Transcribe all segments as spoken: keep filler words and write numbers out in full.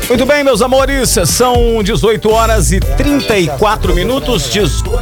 Muito bem, meus amores, são dezoito horas e trinta e quatro minutos,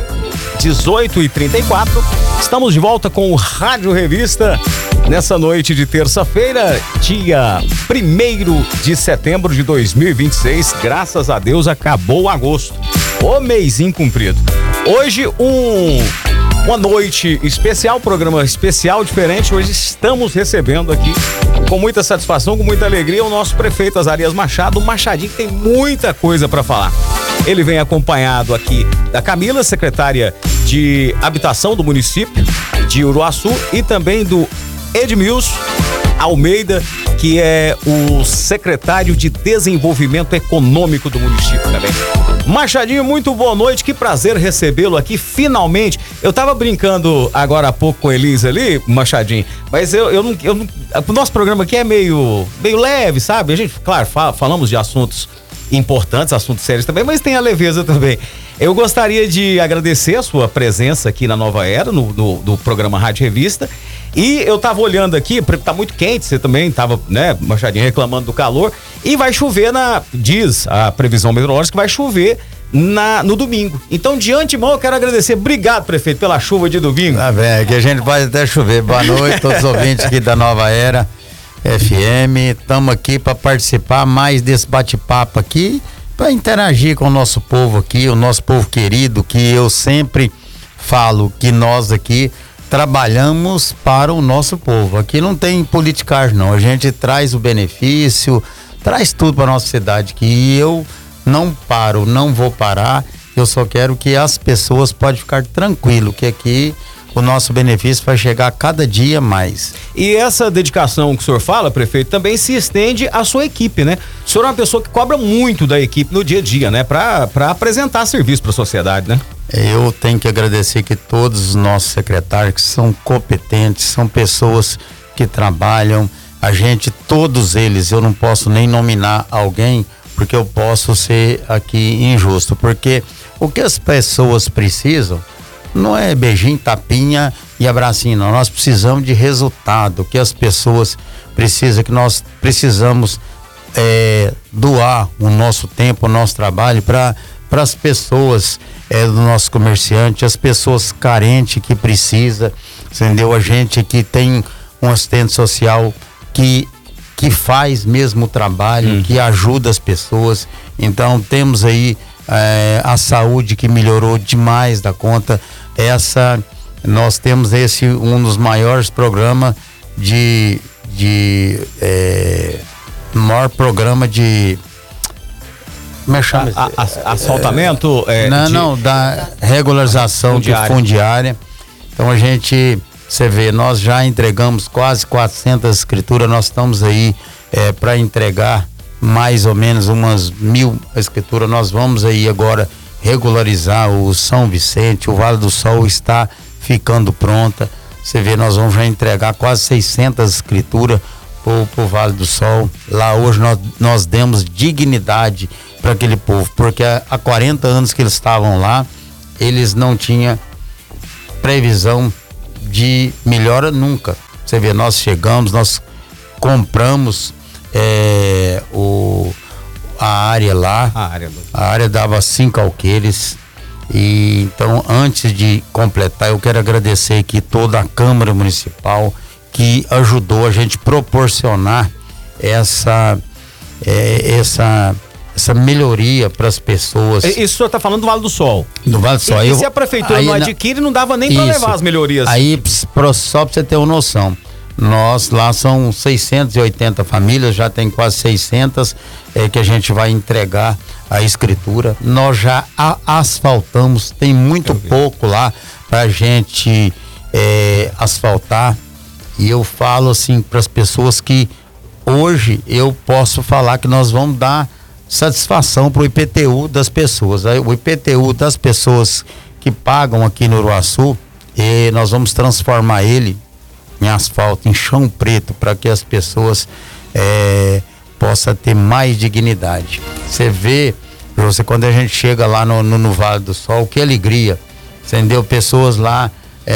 dezoito e trinta e quatro. Estamos de volta com o Rádio Revista nessa noite de terça-feira, dia primeiro de setembro de dois mil e vinte e seis. Graças a Deus acabou agosto, o mêsinho cumprido. Hoje um uma noite especial, programa especial, diferente. Hoje estamos recebendo aqui, com muita satisfação, com muita alegria, o nosso prefeito Azarias Machado, o Machadinho, que tem muita coisa para falar. Ele vem acompanhado aqui da Camila, secretária de Habitação do município de Uruaçu, e também do Edmilson Almeida, que é o secretário de Desenvolvimento Econômico do município também. Machadinho, muito boa noite, que prazer recebê-lo aqui, finalmente. Eu tava brincando agora há pouco com a Elisa ali, Machadinho, mas eu, eu, não, eu não... O nosso programa aqui é meio, meio leve, sabe? A gente, claro, fala, falamos de assuntos importantes, assuntos sérios também, mas tem a leveza também. Eu gostaria de agradecer a sua presença aqui na Nova Era, no, no, no programa Rádio Revista. E eu tava olhando aqui, tá muito quente, você também tava, né, Machadinho, reclamando do calor, e vai chover na, diz a previsão meteorológica, que vai chover na, no domingo. Então, de antemão, eu quero agradecer, obrigado, prefeito, pela chuva de domingo. Tá bem, que a gente pode até chover. Boa noite, todos os ouvintes aqui da Nova Era F M, estamos aqui para participar mais desse bate-papo aqui, para interagir com o nosso povo aqui, o nosso povo querido, que eu sempre falo que nós aqui trabalhamos para o nosso povo. Aqui não tem politicagem não, a gente traz o benefício, traz tudo para nossa cidade, que eu não paro, não vou parar, eu só quero que as pessoas podem ficar tranquilo, que aqui o nosso benefício vai chegar cada dia mais. E essa dedicação que o senhor fala, prefeito, também se estende à sua equipe, né? O senhor é uma pessoa que cobra muito da equipe no dia a dia, né? Para para apresentar serviço para a sociedade, né? Eu tenho que agradecer que todos os nossos secretários que são competentes, são pessoas que trabalham, a gente, todos eles, eu não posso nem nominar alguém, porque eu posso ser aqui injusto, porque o que as pessoas precisam não é beijinho, tapinha e abracinho, não. Nós precisamos de resultado. O que as pessoas precisam, que nós precisamos é, doar o nosso tempo, o nosso trabalho para para as pessoas é, do nosso comerciante, as pessoas carentes que precisa, entendeu? A gente que tem um assistente social que que faz mesmo o trabalho, hum. que ajuda as pessoas. Então temos aí é, a saúde que melhorou demais da conta. Essa, nós temos esse um dos maiores programas de de é, maior programa de como é que chama? A, a, asfaltamento? É, não, de, não, da regularização fundiária. de fundiária. Então a gente, você vê, nós já entregamos quase quatrocentas escrituras, nós estamos aí é, para entregar mais ou menos umas mil escrituras. Nós vamos aí agora regularizar o São Vicente, o Vale do Sol está ficando pronta. Você vê, nós vamos já entregar quase seiscentas escrituras para o Vale do Sol. Lá hoje nós, nós demos dignidade para aquele povo, porque há, há quarenta anos que eles estavam lá, eles não tinham previsão de melhora nunca. Você vê, nós chegamos, nós compramos é, o, a área lá, a área, a área dava cinco alqueires. E então, antes de completar, eu quero agradecer aqui toda a Câmara Municipal que ajudou a gente proporcionar essa é, essa essa melhoria para as pessoas. Isso o senhor está falando do Vale do Sol? Do Vale do Sol. E, eu, e se a prefeitura aí, não adquire, não dava nem para levar as melhorias? Aí, pro, só para você ter uma noção, nós lá são seiscentas e oitenta famílias, já tem quase seiscentas é, que a gente vai entregar a escritura. Nós já a, asfaltamos, tem muito pouco lá para a gente é, asfaltar. E eu falo assim para as pessoas que hoje eu posso falar que nós vamos dar satisfação para o I P T U das pessoas. O I P T U das pessoas que pagam aqui no Uruaçu, e nós vamos transformar ele em asfalto, em chão preto, para que as pessoas é, possam ter mais dignidade. Você vê, você, quando a gente chega lá no, no, no Vale do Sol, que alegria, entendeu? Pessoas lá,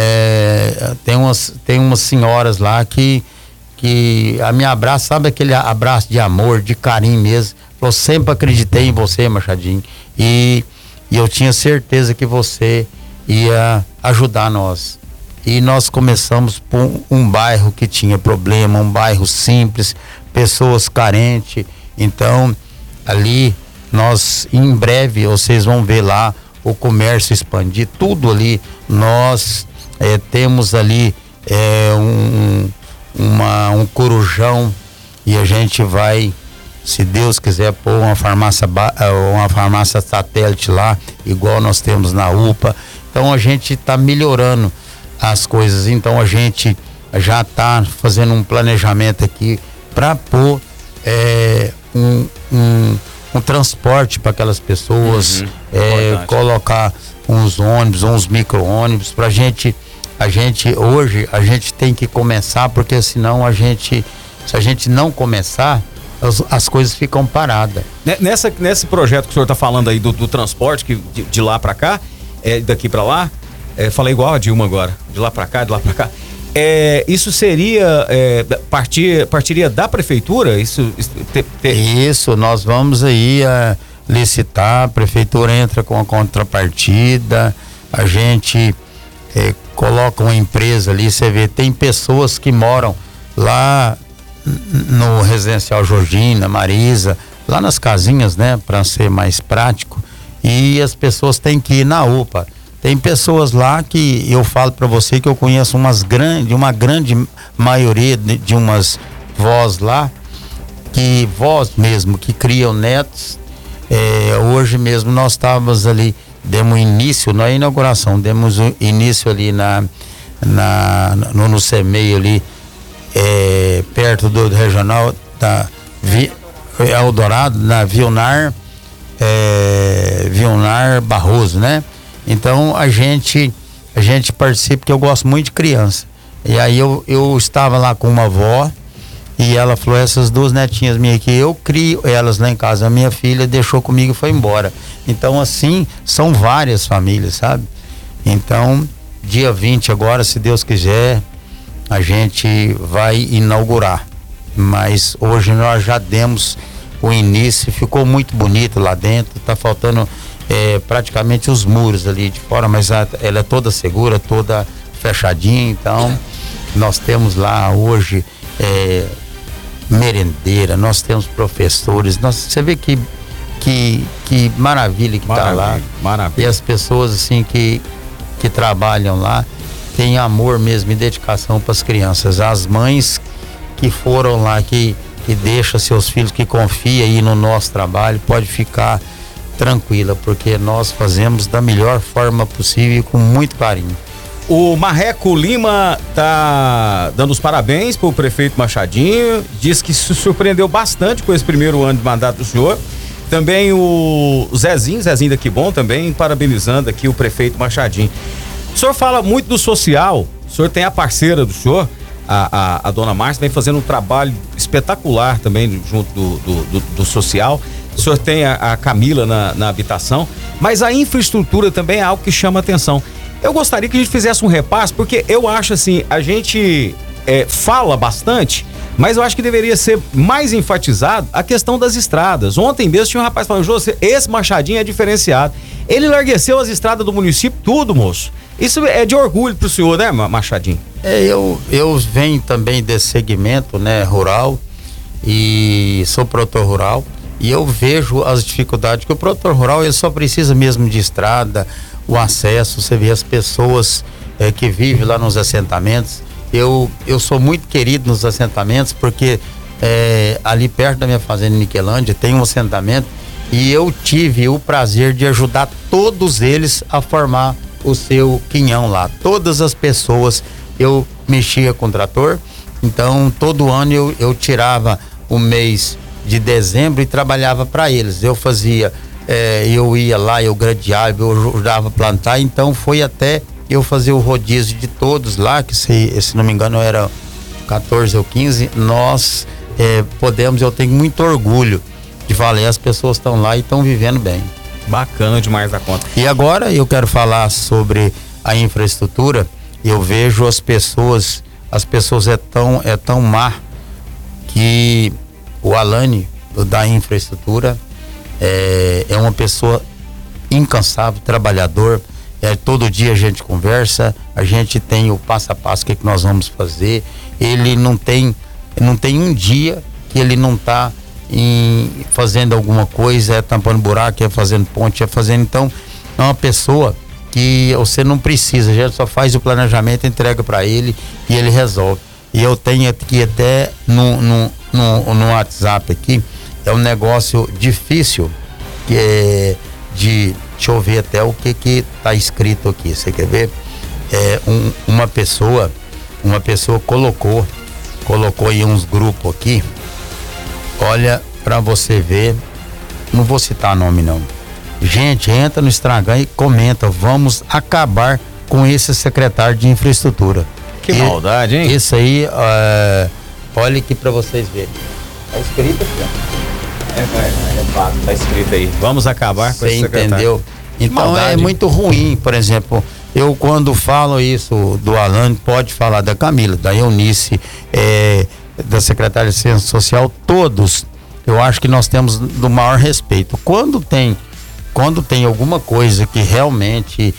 é, tem, umas, tem umas senhoras lá que, que a me abraça, sabe aquele abraço de amor, de carinho mesmo, falou, sempre acreditei em você, Machadinho, e, e eu tinha certeza que você ia ajudar nós. E nós começamos por um, um bairro que tinha problema, um bairro simples, pessoas carentes. Então, ali, nós, em breve, vocês vão ver lá o comércio expandir, tudo ali. Nós é, temos ali é, um, uma, um corujão e a gente vai, se Deus quiser, pôr uma farmácia, uma farmácia satélite lá, igual nós temos na U P A. Então, a gente está melhorando as coisas. Então, a gente já está fazendo um planejamento aqui para pôr é, um, um, um transporte para aquelas pessoas, uhum, é, colocar uns ônibus, uns micro-ônibus, para a gente, a gente, hoje, a gente tem que começar, porque senão a gente, se a gente não começar, as, as coisas ficam paradas. Nessa, nesse projeto que o senhor está falando aí do, do transporte, que de, de lá para cá, é, daqui para lá, é, falei igual a Dilma agora, de lá para cá, de lá para cá. É, isso seria, é, partir, partiria da prefeitura? Isso, te, te... isso, nós vamos aí a licitar, a prefeitura entra com a contrapartida, a gente é, coloca uma empresa ali, você vê, tem pessoas que moram lá no Residencial Georgina, Marisa, lá nas casinhas, né, para ser mais prático, e as pessoas têm que ir na U P A. Tem pessoas lá que eu falo para você que eu conheço umas grande, uma grande maioria de, de umas vós lá, que vós mesmo, que criam netos. É, hoje mesmo nós estávamos ali, demos início na inauguração, demos o início ali na, na, no, no CEMEI ali, é, perto do, do regional da Vi, Eldorado, na Vilnar, é, Vilnar Barroso, né? Então a gente a gente participa, porque eu gosto muito de criança. E aí eu, eu estava lá com uma avó e ela falou, essas duas netinhas minhas aqui, eu crio elas lá em casa. A minha filha deixou comigo e foi embora. Então assim, são várias famílias, sabe? Então, dia vinte agora, se Deus quiser, a gente vai inaugurar. Mas hoje nós já demos o início, ficou muito bonito lá dentro, tá faltando É, praticamente os muros ali de fora, mas a, ela é toda segura, toda fechadinha. Então nós temos lá hoje é, merendeira, nós temos professores, nós, você vê que que, que maravilha que está lá. Maravilha. E as pessoas assim que, que trabalham lá têm amor mesmo e dedicação para as crianças. As mães que foram lá, que, que deixam seus filhos, que confiam aí no nosso trabalho, pode ficar tranquila, porque nós fazemos da melhor forma possível e com muito carinho. O Marreco Lima tá dando os parabéns pro prefeito Machadinho, diz que se surpreendeu bastante com esse primeiro ano de mandato do senhor. Também o Zezinho, Zezinho daqui bom também, parabenizando aqui o prefeito Machadinho. O senhor fala muito do social, o senhor tem a parceira do senhor, a, a, a dona Márcia, vem fazendo um trabalho espetacular também junto do, do, do, do social. O senhor tem a, a Camila na, na habitação, mas a infraestrutura também é algo que chama atenção. Eu gostaria que a gente fizesse um repasse, porque eu acho assim, a gente é, fala bastante, mas eu acho que deveria ser mais enfatizado a questão das estradas. Ontem mesmo tinha um rapaz falando, José, esse Machadinho é diferenciado. Ele largueceu as estradas do município, tudo, moço. Isso é de orgulho pro senhor, né, Machadinho? É, eu, eu venho também desse segmento, né, rural, e sou produtor rural. E eu vejo as dificuldades, que o produtor rural ele só precisa mesmo de estrada, o acesso, você vê as pessoas é, que vivem lá nos assentamentos. Eu, eu sou muito querido nos assentamentos, porque é, ali perto da minha fazenda em Niquelândia tem um assentamento e eu tive o prazer de ajudar todos eles a formar o seu quinhão lá. Todas as pessoas, eu mexia com trator, então todo ano eu, eu tirava o mês de dezembro e trabalhava para eles. Eu fazia, é, eu ia lá, eu gradeava, eu ajudava a plantar, então foi até eu fazer o rodízio de todos lá, que se, se não me engano era quatorze ou quinze, nós é, podemos, eu tenho muito orgulho de falar, as pessoas estão lá e estão vivendo bem. Bacana demais da conta. E agora eu quero falar sobre a infraestrutura. Eu vejo as pessoas, as pessoas é tão, é tão má que o Alane, da infraestrutura, é, é uma pessoa incansável, trabalhador. É, todo dia a gente conversa, a gente tem o passo a passo, o que, que nós vamos fazer. Ele não tem, não tem um dia que ele não está fazendo alguma coisa, é tampando buraco, é fazendo ponte, é fazendo. Então, é uma pessoa que você não precisa, a gente só faz o planejamento, entrega para ele e ele resolve. E eu tenho aqui até no, no, no, no WhatsApp aqui, é um negócio difícil, que é de, deixa eu ver até o que que tá escrito aqui, você quer ver? É um, uma pessoa, uma pessoa colocou, colocou em uns grupos aqui, olha para você ver, não vou citar nome não. Gente, entra no Instagram e comenta, vamos acabar com esse secretário de infraestrutura. Que e, maldade, hein? Isso aí, uh, olha aqui para vocês verem. Tá escrito aqui, ó. É, é, é fato, tá escrito aí. Vamos acabar com Você esse secretário. Entendeu? Então é muito ruim, por exemplo, eu quando falo isso do Alan, pode falar da Camila, da Eunice, é, da secretária de Ciência Social, todos, eu acho que nós temos do maior respeito. Quando tem Quando tem alguma coisa que realmente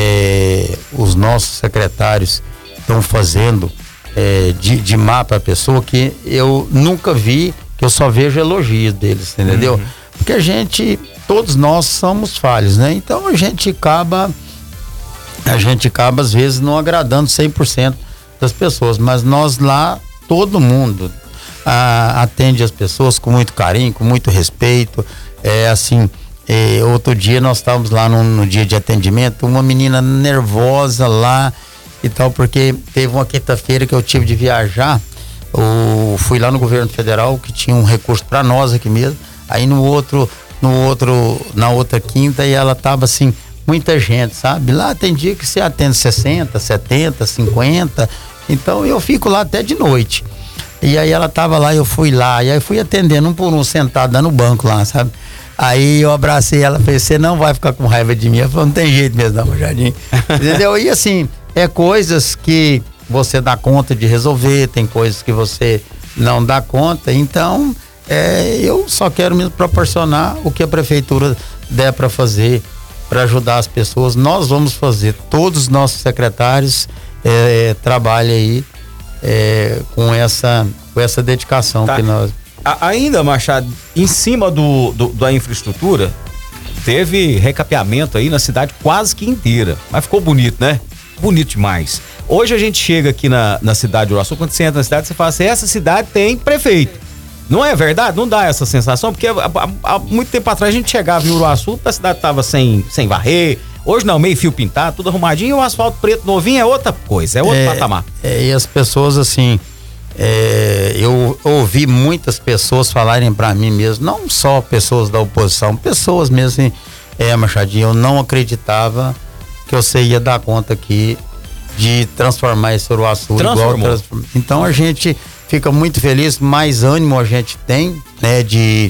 é, os nossos secretários estão fazendo é, de, de má para a pessoa, que eu nunca vi, que eu só vejo elogios deles, entendeu? Uhum. Porque a gente, todos nós somos falhos, né? Então a gente acaba, a gente acaba às vezes não agradando cem por cento das pessoas, mas nós lá, todo mundo a, atende as pessoas com muito carinho, com muito respeito, é assim. E outro dia nós estávamos lá no, no dia de atendimento, uma menina nervosa lá e tal, porque teve uma quinta-feira que eu tive de viajar, eu fui lá no governo federal que tinha um recurso para nós aqui mesmo, aí no outro, no outro, na outra quinta, e ela tava assim, muita gente, sabe? Lá tem dia que você atende sessenta, setenta, cinquenta, então eu fico lá até de noite. E aí ela tava lá, eu fui lá, e aí fui atendendo um por um, sentada no banco lá, sabe? Aí eu abracei ela, falei, você não vai ficar com raiva de mim? Ela falou, não tem jeito mesmo não, Jardim. Entendeu? E assim, é coisas que você dá conta de resolver, tem coisas que você não dá conta, então é, eu só quero mesmo proporcionar o que a prefeitura der para fazer, para ajudar as pessoas. Nós vamos fazer, todos os nossos secretários é, trabalham aí é, com, essa, com essa dedicação tá. que nós... Ainda, Machado, em cima do, do, da infraestrutura, teve recapeamento aí na cidade quase que inteira, mas ficou bonito, né? Bonito demais. Hoje a gente chega aqui na, na cidade de Uruaçu, quando você entra na cidade, você fala assim, essa cidade tem prefeito. Não é verdade? Não dá essa sensação, porque há, há, há muito tempo atrás a gente chegava em Uruaçu, a cidade tava sem, sem varrer, hoje não, meio fio pintado, tudo arrumadinho, e o asfalto preto novinho é outra coisa, é outro é, patamar. É, e as pessoas assim... É, eu ouvi muitas pessoas falarem para mim mesmo, não só pessoas da oposição, pessoas mesmo assim, é, Machadinho, eu não acreditava que você ia dar conta aqui de transformar esse Uruaçu igual. Transform... Então a gente fica muito feliz, mais ânimo a gente tem, né, de,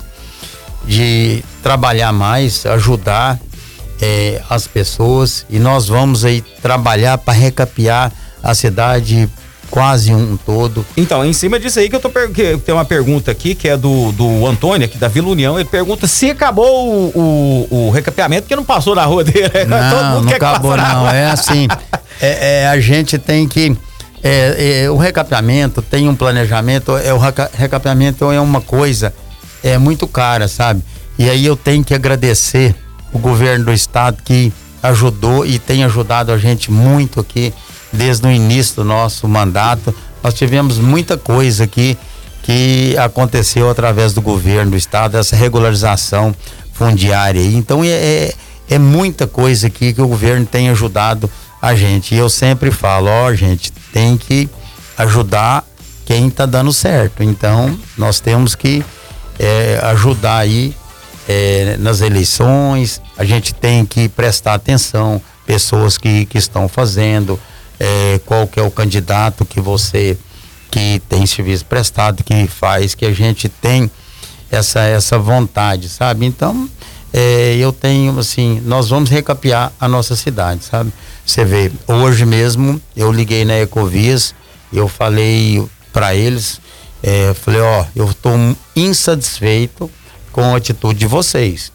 de trabalhar mais, ajudar é, as pessoas, e nós vamos aí trabalhar para recapear a cidade quase um todo. Então, em cima disso aí que eu tô per... que tem uma pergunta aqui que é do, do Antônio, aqui da Vila União. Ele pergunta se acabou o, o, o recapeamento, porque não passou na rua dele. Não, todo mundo não quer acabou que não, é assim, é, é, a gente tem que é, é, o recapeamento tem um planejamento, é, o recapeamento é uma coisa é muito cara, sabe? E aí eu tenho que agradecer o governo do estado que ajudou e tem ajudado a gente muito aqui desde o início do nosso mandato. Nós tivemos muita coisa aqui que aconteceu através do governo do estado, essa regularização fundiária aí. Então é, é, é muita coisa aqui que o governo tem ajudado a gente. E eu sempre falo, ó, gente, tem que ajudar quem tá dando certo. Então nós temos que é, ajudar aí é, nas eleições, a gente tem que prestar atenção, pessoas que, que estão fazendo, É, qual que é o candidato que você que tem serviço prestado, que faz, que a gente tem essa, essa vontade, sabe? Então é, eu tenho assim, nós vamos recapear a nossa cidade, sabe? Você vê, hoje mesmo eu liguei na Ecovias, eu falei para eles É, eu falei, ó, eu estou insatisfeito com a atitude de vocês,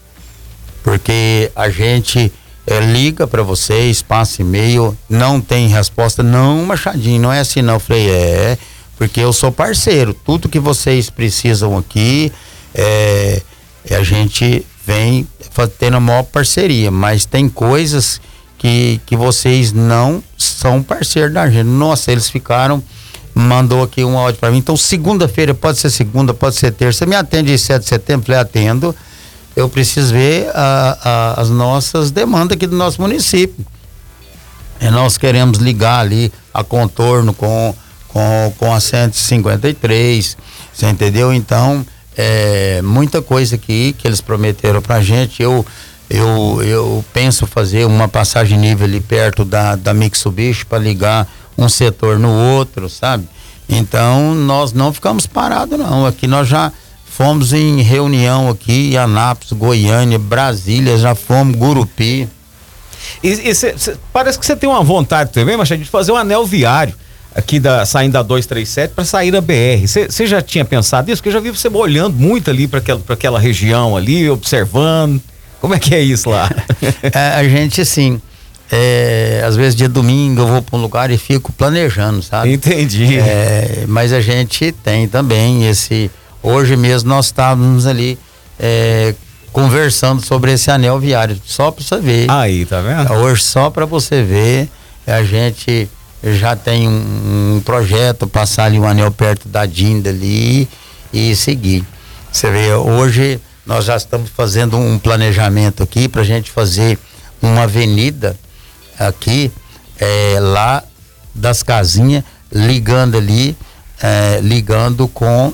porque a gente é, liga para vocês, passa e-mail, não tem resposta. Não, Machadinho, não é assim não. Eu falei, é, porque eu sou parceiro, tudo que vocês precisam aqui, é, a gente vem tendo a maior parceria, mas tem coisas que, que vocês não são parceiros da gente. Nossa, eles ficaram, mandou aqui um áudio para mim, então segunda-feira, pode ser segunda, pode ser terça, você me atende em sete de setembro? Falei, atendo, eu preciso ver a, a, as nossas demandas aqui do nosso município. E nós queremos ligar ali a contorno com, com, com a cento e cinquenta e três, você entendeu? Então, é, muita coisa aqui que eles prometeram pra gente. Eu, eu, eu penso fazer uma passagem nível ali perto da, da Mitsubishi para ligar um setor no outro, sabe? Então nós não ficamos parados não, aqui nós já fomos em reunião aqui em Anápolis, Goiânia, Brasília, já fomos, Gurupi. E, e cê, cê, parece que você tem uma vontade também, Machado, de fazer um anel viário aqui da, saindo da duzentos e trinta e sete para sair da B R. Você já tinha pensado nisso? Porque eu já vi você olhando muito ali para aquela, para aquela região ali, observando. Como é que é isso lá? é, a gente sim. É, às vezes dia domingo eu vou para um lugar e fico planejando, sabe? Entendi. É, mas a gente tem também esse, hoje mesmo nós estávamos ali é, conversando sobre esse anel viário, só para você ver. Aí, tá vendo? Hoje só para você ver, a gente já tem um, um projeto, passar ali um anel perto da Dinda ali e seguir. Você vê, hoje nós já estamos fazendo um planejamento aqui para a gente fazer uma avenida aqui, é, lá das casinhas, ligando ali, é, ligando com,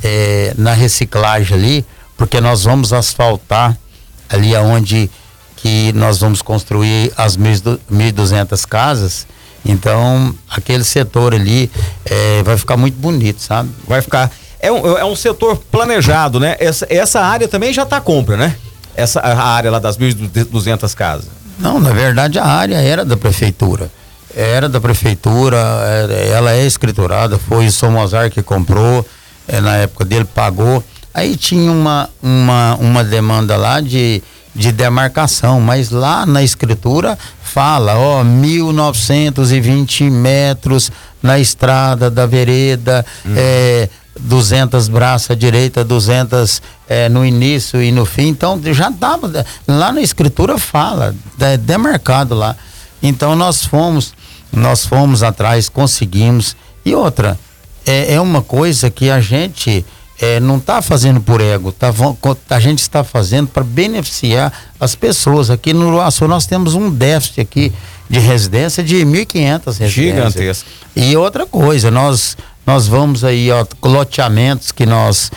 é, na reciclagem ali, porque nós vamos asfaltar ali aonde que nós vamos construir as mil e duzentas casas. Então, aquele setor ali é, vai ficar muito bonito, sabe? Vai ficar. É um, é um setor planejado, né? Essa, essa área também já está à compra, né? Essa a área lá das mil e duzentas casas. Não, na verdade a área era da prefeitura. Era da prefeitura, ela é escriturada, foi o Somozar que comprou, é, na época dele pagou. Aí tinha uma, uma, uma demanda lá de, de demarcação, mas lá na escritura fala, ó, mil novecentos e vinte metros na estrada da vereda, hum. é, duzentas braças à direita, duzentas é, no início e no fim. Então já estava lá na escritura, fala, é, demarcado lá. Então nós fomos, nós fomos atrás, conseguimos. E outra, é, é uma coisa que a gente é, não está fazendo por ego, tá, a gente está fazendo para beneficiar as pessoas. Aqui no Uruaçu nós temos um déficit aqui de residência de mil e quinhentas residências. Gigantesco. E outra coisa, nós nós vamos aí, ó, loteamentos que nós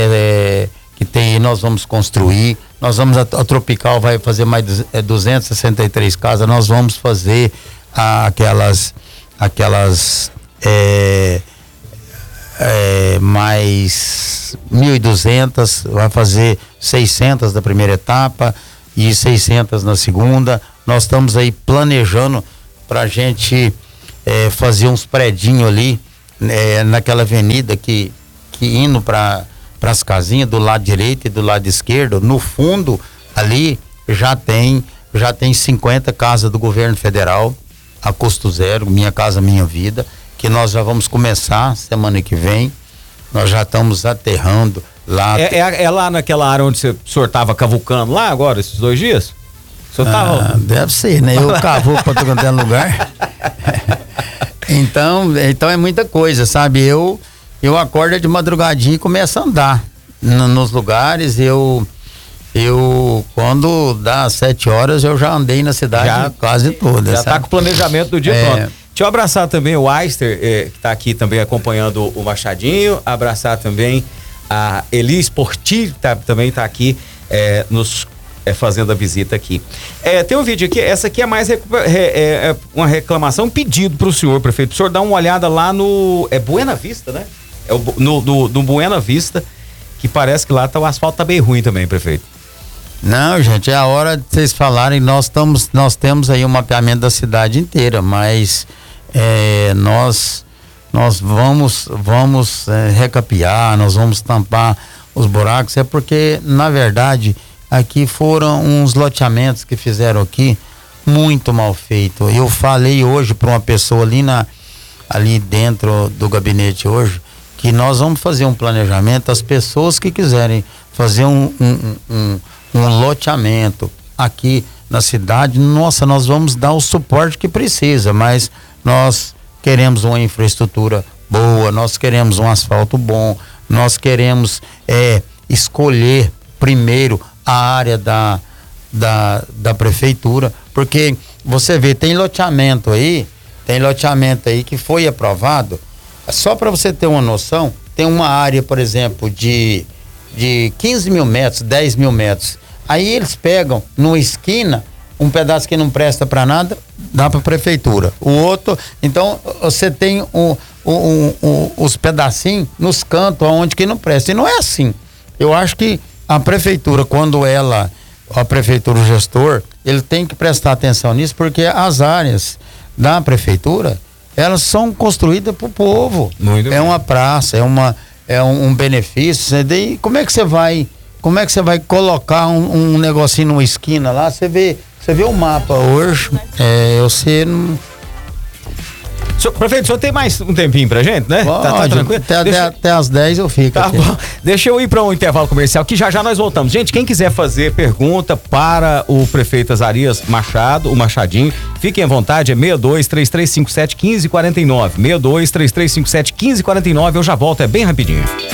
é, que tem, nós vamos construir. Nós vamos, a, a Tropical vai fazer mais é, duzentas e sessenta e três casas. Nós vamos fazer a, aquelas aquelas é, é, mais mil e duzentas, vai fazer seiscentas da primeira etapa e seiscentas na segunda. Nós estamos aí planejando pra gente é, fazer uns predinhos ali, é, naquela avenida que, que indo para as casinhas do lado direito e do lado esquerdo, no fundo ali já tem já tem cinquenta casas do governo federal a custo zero, Minha Casa Minha Vida, que nós já vamos começar semana que vem. Nós já estamos aterrando lá. É, é, é lá naquela área onde você, o senhor estava cavucando lá agora, esses dois dias? O senhor ah, tava... Deve ser, né? Eu cavuco para todo lugar. Então, então é muita coisa, sabe? Eu, eu acordo de madrugadinha e começo a andar no, nos lugares. Eu, eu, quando dá sete horas, eu já andei na cidade já, quase toda. Já sabe? Tá com o planejamento do dia é... pronto. Deixa eu abraçar também o Aister, eh, que está aqui também acompanhando o Machadinho. Abraçar também a Eli Sporti, que tá, também está aqui eh, nos É, fazendo a visita aqui. É, tem um vídeo aqui, essa aqui é mais rec, é, é uma reclamação, um pedido para o senhor, prefeito. O senhor dá uma olhada lá no. É Buena Vista, né? É o, no, no, no Buena Vista, que parece que lá tá, o asfalto tá bem ruim também, prefeito. Não, gente, é a hora de vocês falarem. Nós, estamos, nós temos aí um mapeamento da cidade inteira, mas é, nós, nós vamos, vamos é, recapear, nós vamos tampar os buracos, é porque, na verdade, aqui foram uns loteamentos que fizeram aqui muito mal feito. Eu falei hoje para uma pessoa ali, na, ali dentro do gabinete hoje, que nós vamos fazer um planejamento, as pessoas que quiserem fazer um, um, um, um loteamento aqui na cidade, nossa, nós vamos dar o suporte que precisa, mas nós queremos uma infraestrutura boa, nós queremos um asfalto bom, nós queremos é, escolher primeiro a área da, da, da prefeitura, porque você vê, tem loteamento aí, tem loteamento aí que foi aprovado, só para você ter uma noção, tem uma área, por exemplo, de, de quinze mil metros, dez mil metros, aí eles pegam numa esquina um pedaço que não presta para nada, dá para a prefeitura. O outro, então você tem um, um, um, um, os pedacinhos nos cantos onde que não presta. E não é assim. Eu acho que a prefeitura, quando ela, a prefeitura, o gestor, ele tem que prestar atenção nisso, porque as áreas da prefeitura, elas são construídas para o povo. Muito é bem. Uma praça, é, uma, é um, um benefício. E daí, como é que você vai, como é que você vai colocar um, um negocinho numa esquina lá? Você vê, você vê o mapa hoje, é, você não... Senhor, prefeito, o senhor tem mais um tempinho pra gente, né? Pode, tá, tá tranquilo? Até, Deixa... até, até às dez eu fico. Tá aqui. Bom. Deixa eu ir para um intervalo comercial, que já já nós voltamos. Gente, quem quiser fazer pergunta para o prefeito Azarias Machado, o Machadinho, fiquem à vontade, é seis dois três três cinco sete um cinco quatro nove. seis dois três três cinco sete um cinco quatro nove, eu já volto, é bem rapidinho.